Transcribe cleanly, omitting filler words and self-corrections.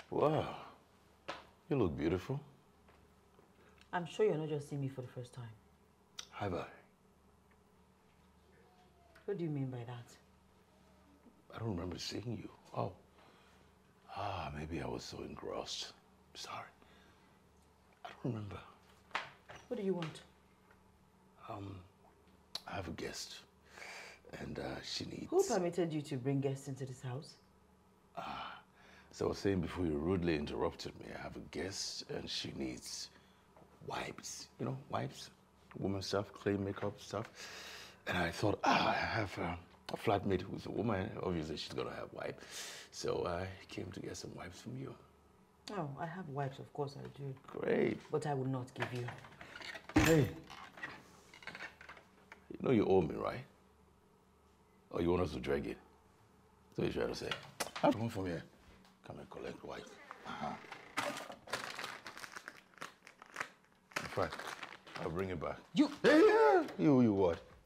Wow, you look beautiful. I'm sure you're not just seeing me for the first time. Have I? What do you mean by that? I don't remember seeing you. Oh. Maybe I was so engrossed. Sorry. I don't remember. What do you want? I have a guest, and she needs... Who permitted you to bring guests into this house? So I was saying before you rudely interrupted me, I have a guest, and she needs wipes. You know, wipes? Woman stuff, clean makeup stuff. And I thought, I have a flatmate who's a woman. Obviously, she's gonna have wipes. So I came to get some wipes from you. Oh, I have wipes, of course I do. Great. But I will not give you. Hey. You know you owe me, right? Or you want us to drag it? So you try to say, come from here. Come and collect white. In fact, I'll bring it back. You... Hey, yeah. You what?